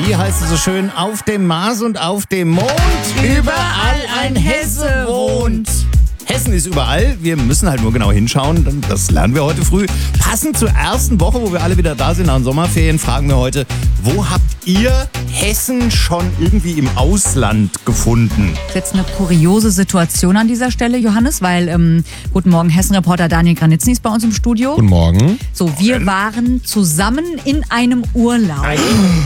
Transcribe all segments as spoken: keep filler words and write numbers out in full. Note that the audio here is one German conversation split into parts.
Wie heißt es so schön? Auf dem Mars und auf dem Mond. Überall ein Hesse wohnt. Hessen ist überall. Wir müssen halt nur genau hinschauen. Das lernen wir heute früh. Passend zur ersten Woche, wo wir alle wieder da sind nach den Sommerferien, fragen wir heute, wo habt ihr Hessen schon irgendwie im Ausland gefunden? Das ist jetzt eine kuriose Situation an dieser Stelle, Johannes, weil, ähm, guten Morgen, Hessen-Reporter Daniel Granitzny ist bei uns im Studio. Guten Morgen. So, wir waren zusammen in einem Urlaub. Nein.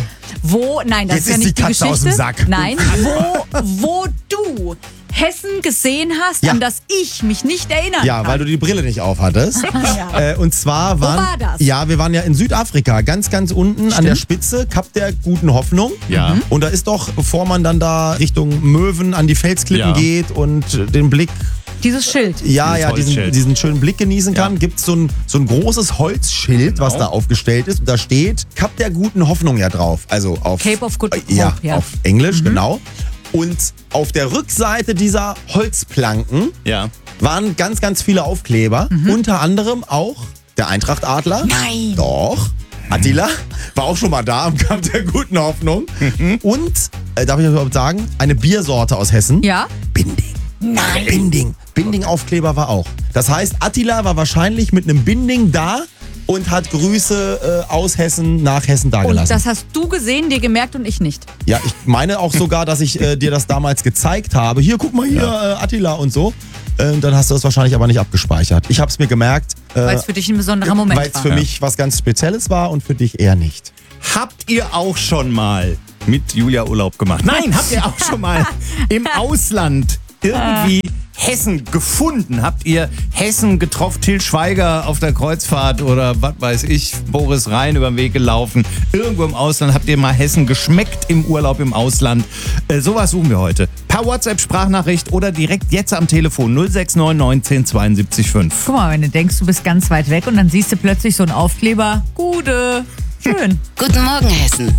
Wo, nein, das Jetzt ist ja ist nicht die die Katze Geschichte. aus dem Sack. Nein, wo, wo du Hessen gesehen hast, Ja. an das ich mich nicht erinnern Ja, kann. weil du die Brille nicht auf hattest. Ja. Äh, und zwar waren, war das? Ja, wir waren ja in Südafrika, ganz, ganz unten an der Spitze, Kap der guten Hoffnung. Ja. Mhm. Und da ist doch, bevor man dann da Richtung Möwen an die Felsklippen Ja. geht und den Blick, Dieses Schild. ja, Dieses ja, diesen, Holzschild. diesen schönen Blick genießen kann, Ja. gibt es so ein, so ein großes Holzschild, Genau. was da aufgestellt ist. Und da steht Kap der guten Hoffnung ja drauf. Also auf, Cape of Good äh, ja, Hope, ja. auf Englisch, genau. Und auf der Rückseite dieser Holzplanken Ja. waren ganz, ganz viele Aufkleber. Unter anderem auch der Eintracht-Adler. Nein. Doch. Attila war auch schon mal da am Kap der guten Hoffnung. Und, äh, darf ich euch überhaupt sagen, eine Biersorte aus Hessen. Ja? Binding. Nein. Binding. Binding-Aufkleber war auch. Das heißt, Attila war wahrscheinlich mit einem Binding da und hat Grüße äh, aus Hessen nach Hessen Und dagelassen. das hast du gesehen, dir gemerkt und ich nicht. Ja, ich meine auch sogar, dass ich äh, dir das damals gezeigt habe. Hier, guck mal hier, äh, Attila und so. Äh, dann hast du das wahrscheinlich aber nicht abgespeichert. Ich habe es mir gemerkt, äh, Weil es für dich ein besonderer Moment weil es war. für mich was ganz Spezielles war und für dich eher nicht. Habt ihr auch schon mal mit Julia Urlaub gemacht? Nein, habt ihr auch schon mal im Ausland irgendwie Hessen gefunden? Habt ihr Hessen getroffen, Til Schweiger auf der Kreuzfahrt oder was weiß ich, Boris Rhein über den Weg gelaufen? Irgendwo im Ausland habt ihr mal Hessen geschmeckt im Urlaub im Ausland? Äh, sowas suchen wir heute. Per WhatsApp-Sprachnachricht oder direkt jetzt am Telefon null sechs neun neunzehn zweiundsiebzig fünf. Guck mal, wenn du denkst, du bist ganz weit weg und dann siehst du plötzlich so einen Aufkleber. Gude. Schön. Guten Morgen, Hessen.